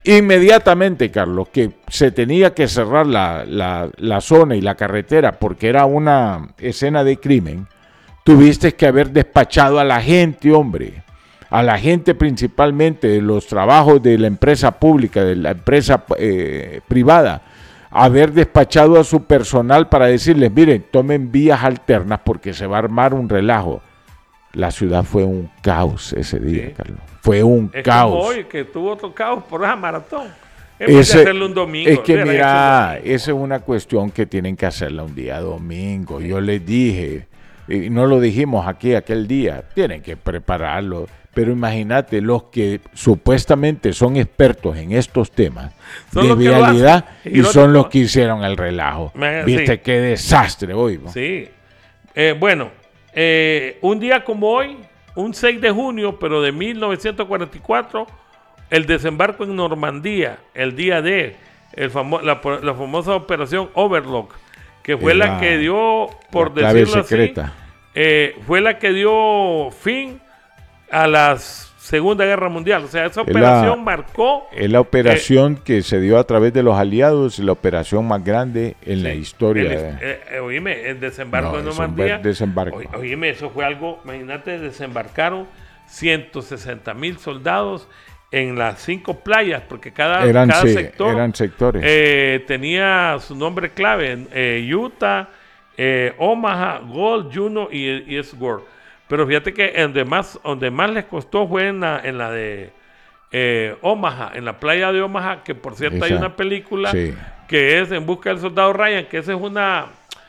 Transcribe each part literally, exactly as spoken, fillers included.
Inmediatamente, Carlos, que se tenía que cerrar la, la, la zona y la carretera porque era una escena de crimen, tuviste que haber despachado a la gente, hombre, a la gente principalmente de los trabajos de la empresa pública, de la empresa eh, privada, haber despachado a su personal para decirles, miren, tomen vías alternas porque se va a armar un relajo. La ciudad fue un caos ese día, sí. Carlos. Fue un es caos. Como hoy, que tuvo otro caos por esa maratón. En Ese, vez de hacerlo un domingo. Es que mira, esa es una cuestión que tienen que hacerla un día domingo. Sí. Yo les dije, y no lo dijimos aquí aquel día, tienen que prepararlo. Pero imagínate, los que supuestamente son expertos en estos temas son de vialidad y, y son los que hicieron el relajo. Me, Viste sí. Qué desastre hoy. ¿No? Sí. Eh, bueno, eh, un día como hoy, un seis de junio, pero de mil novecientos cuarenta y cuatro, el desembarco en Normandía, el día de el famo la, la famosa operación Overlord, que fue la, la que dio, por la decirlo secreta. así, eh, fue la que dio fin a la Segunda Guerra Mundial. O sea, esa operación la, marcó... Es la operación eh, que se dio a través de los aliados, la operación más grande en sí, la historia. El, eh, eh, oíme, el desembarco no, de Normandía. Desembarco. O, oíme, eso fue algo... Imagínate, desembarcaron ciento sesenta mil soldados en las cinco playas, porque cada, eran, cada sí, sector eran sectores. Eh, tenía su nombre clave. Eh, Utah, eh, Omaha, Gold, Juno y, y Ellsworth. Pero fíjate que donde más, donde más les costó fue en la, en la de eh, Omaha, en la playa de Omaha, que por cierto esa, hay una película sí. que es En busca del soldado Ryan, que esa es una...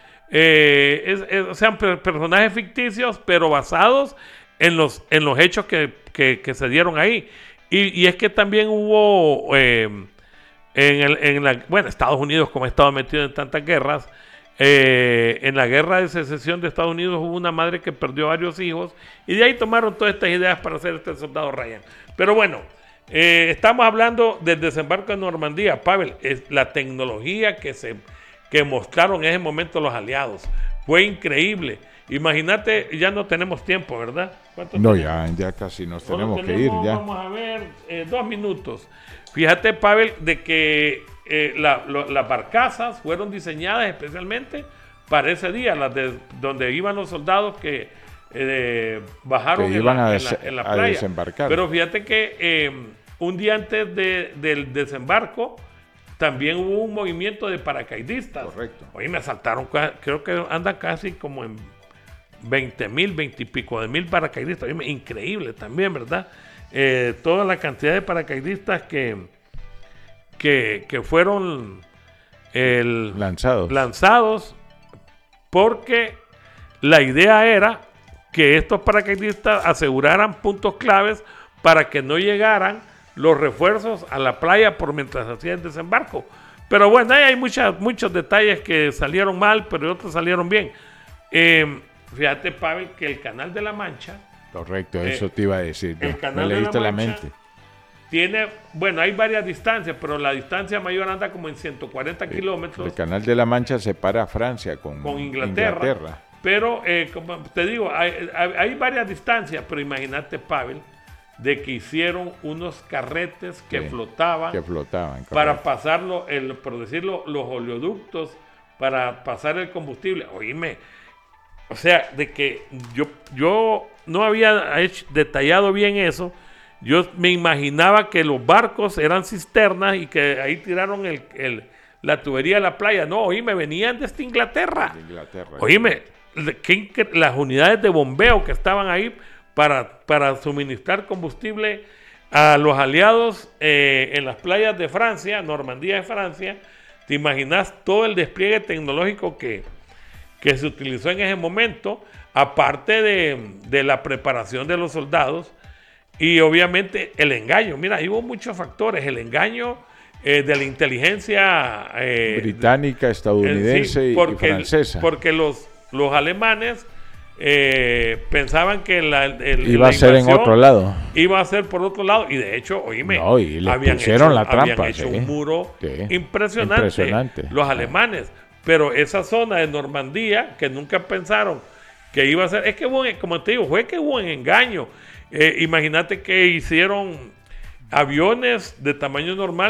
Eh, es, es, o sea, personajes ficticios, pero basados en los, en los hechos que, que, que se dieron ahí. Y, y es que también hubo... Eh, en, el, en la... Bueno, Estados Unidos, como ha estado metido en tantas guerras... Eh, en la guerra de secesión de Estados Unidos hubo una madre que perdió varios hijos y de ahí tomaron todas estas ideas para hacer este soldado Ryan. Pero bueno, eh, estamos hablando del desembarco de Normandía, Pavel. Es la tecnología que se que mostraron en ese momento los aliados fue increíble. Imagínate, ya no tenemos tiempo, ¿verdad? No, ya, ya casi nos tenemos, tenemos que ir. Ya. Vamos a ver, eh, dos minutos. Fíjate, Pavel, de que Eh, la, lo, las barcazas fueron diseñadas especialmente para ese día, las de donde iban los soldados que eh, bajaron que en, iban la, a, en, la, en la a playa. Desembarcar. Pero fíjate que eh, un día antes de, del desembarco también hubo un movimiento de paracaidistas. Correcto. Hoy me asaltaron, creo que andan casi como en veinte mil, veinte y pico de mil paracaidistas. Oye, increíble también, ¿verdad? Eh, toda la cantidad de paracaidistas que Que, que fueron el, lanzados. lanzados porque la idea era que estos paracaidistas aseguraran puntos claves para que no llegaran los refuerzos a la playa por mientras hacían el desembarco. Pero bueno, ahí hay muchas, muchos detalles que salieron mal, pero otros salieron bien. Eh, fíjate, Pavel, que el Canal de la Mancha... Correcto, eso eh, te iba a decir. El no, Canal me leíste de la, la Mancha, mente. Tiene, bueno, hay varias distancias, pero la distancia mayor anda como en ciento cuarenta sí, kilómetros. El Canal de la Mancha separa a Francia con, con Inglaterra, Inglaterra. Pero, eh, como te digo, hay, hay, hay varias distancias, pero imagínate, Pavel, de que hicieron unos carretes que sí, flotaban, que flotaban para pasarlo, el, por decirlo, los oleoductos, para pasar el combustible. Oíme, o sea, de que yo, yo no había hecho, detallado bien eso. Yo me imaginaba que los barcos eran cisternas y que ahí tiraron el, el, la tubería a la playa. No, oíme, venían desde Inglaterra. De Inglaterra. Oíme, que, las unidades de bombeo que estaban ahí para, para suministrar combustible a los aliados eh, en las playas de Francia, Normandía de Francia. ¿Te imaginas todo el despliegue tecnológico que, que se utilizó en ese momento? Aparte de, de la preparación de los soldados. Y obviamente el engaño, mira, hubo muchos factores, el engaño eh, de la inteligencia eh, británica, estadounidense eh, sí, porque, y francesa. Porque los, los alemanes eh, pensaban que la, el, iba la a ser en otro lado. Iba a ser por otro lado, y de hecho, oíme, no, y les habían pusieron hecho, la trampa. Habían hecho sí, un muro sí, impresionante, impresionante, los alemanes, pero esa zona de Normandía, que nunca pensaron que iba a ser, es que hubo, como te digo, fue que hubo un engaño. Eh, imagínate que hicieron aviones de tamaño normal